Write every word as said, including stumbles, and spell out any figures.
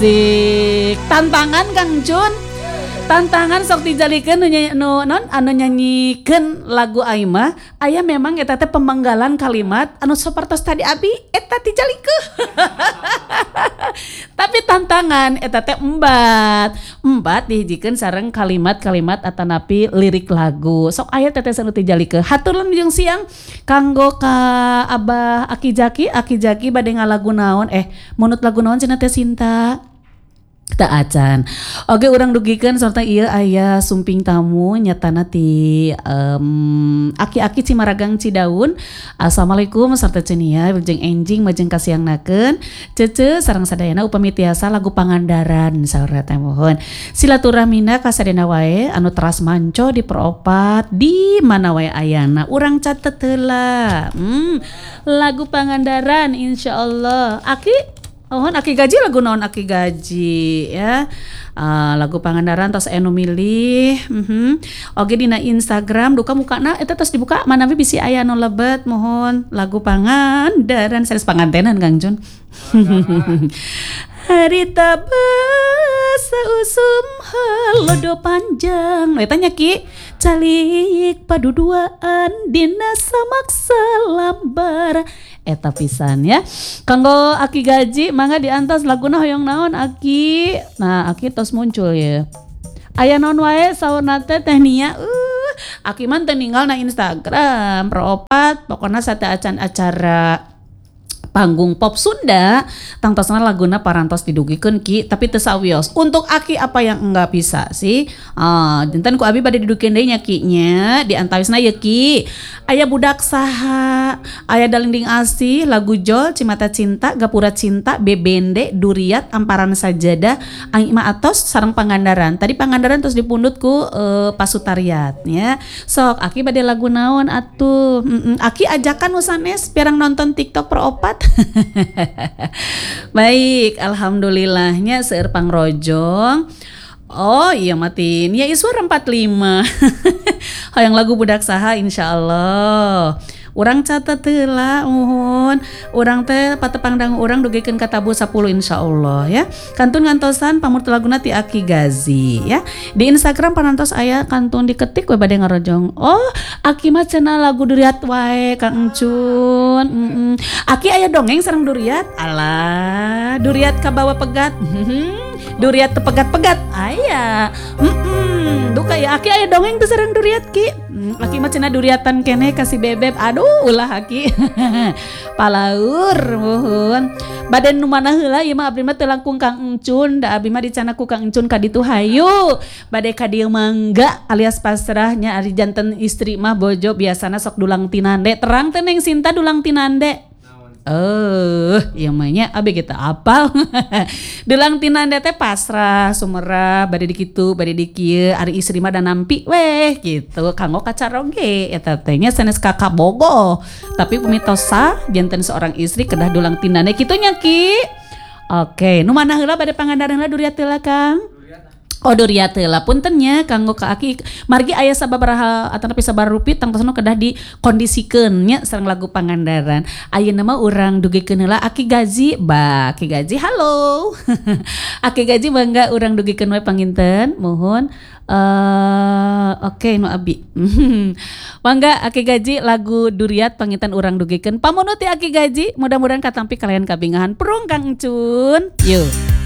Dik, tantangan Kang Jun. Tantangan sok dijalikeun nu nyanyi nu non anu nyanyikeun lagu aing mah aya memang eta teh pemanggalan kalimat anu sapertos tadi abi eta dijalikeun. Tapi tantangan eta teh embat. Embat dihijikeun sareng kalimat-kalimat atanapi lirik lagu. Sok aya teteh anu dijalikeun. Haturun jeung siang kanggo ka Abah Aki Jaki, Aki Jaki bade ngalagu naon eh munut lagu naon cenah teh Sinta. Kita acan. Oke urang dugikeun serta ieu aya sumping tamu nyatana ti um, Aki-aki Cimaragang Cidaun. Assalamualaikum sarta cenia jeung enjing majeng kasiangnakeun. Cece sareng sadayana upami tiasa lagu Pangandaran saur teh mohon. Silaturahmina ka sadayana wae anu teras manco di peropat di mana wae ayana. Urang catet heula. Hmm, lagu Pangandaran insyaallah. Aki ohon Aki Gaji lagu naon Aki Gaji ya. Uh, lagu Pangandaran tos anu milih. Mhm. Oge dina Instagram duka mukana eta tos dibuka manawi bisi aya anu lebet mohon lagu Pangandaran sanes pangantenan Kang Jun. Harita basa usum halodo panjang. Eta nya Ki calik paduduaan dina samaksa lambar. Eta pisan ya. Kanggo Aki Gaji mangga diantos laguna hoyong naon Aki. Nah, Aki tos muncul ya. Aya naon wae saurna teh teh nia. Uh, Aki mah teu ninggalna Instagram, peropat pokona sate acan acara panggung pop Sunda tangtosna laguna parantos didugikeun Ki tapi teu sawios. Untuk Aki apa yang enggak bisa sih? Ah, dinten ku abi bade didugikeun deui nya Ki nya di antawisna ye Ki. Aya budak saha, aya Dalinding Asih, lagu Jol, Cimata Cinta, Gapura Cinta, Bebende, Duriat, Amparan Sajadah, Aing mah atos sareng Pangandaran. Tadi Pangandaran terus dipundut ku uh, Pasutariat ya. Sok Aki bade lagu naon atuh? Mm-mm. Aki ajakan usanes pirang nonton TikTok peropat. Baik, alhamdulillahnya seueur pangrojong. Oh iya matin ya iswar empat puluh lima. Hayang lagu budak saha insyaallah. Urang catet heula mohon. Urang teh patepangdang urang dugikeun ka tabu sepuluh insyaallah ya. Kantun ngantosan pamurti laguna ti Aki Gazi ya. Di Instagram panantos aya kantun diketik we bade ngarojong. Oh, Aki mah cenah lagu Duriat wae Kang Encun. Mm-mm. Aki aya dongeng sareng Duriat. Alah, Duriat kabawa pegat. Duriat teu pegat-pegat aya. Heeh. Duh kaya Aki aya dongeng teu sareng Duriat Ki. Aki mah cenah duriatan keneh kasih bebeb. Aduh ulah Aki. Palaur muhun. Badan nu mana heula ieu mah abdi mah teu langkung Kang Encun, da abdi mah dicana ku Kang Encun ka ditu hayu. Bade ka dieu mangga alias pasrahnya ari janten istri mah bojo biasana sok dulang tinande. Terang teh Neng Sinta dulang tinande. Oh, iya mahnya abi kita apal. Dulang tinande teh pasrah, sumerah, bade di kitu, bade di kieu, ari istri mah da nampi weh gitu. Kanggo kacaroge eta teh nya sanes kakak bogo. Tapi mitosa janten seorang istri kedah dulang tinande kitu nya Ki. Oke, nu mana heula bade Pangandaran heula Duriat heula Kang? Oh Duriat heula punten nya kanggo ka Aki margi aya sababaraha atanapi sabarupit tangtosna kedah dikondisikeun nya sareng lagu Pangandaran. Ayeuna mah urang dugikeun heula Aki Gaji, ba Aki Gaji halo. Aki Gaji bangga urang dugikeun we panginten mohon. Uh, oke okay, nu abi. Mangga Aki Gaji lagu Duriat panginten urang dugikeun. Pamunut ti Aki Gaji mudah-mudahan katampi kalian kabingahan prung Kang Encun. Yuk.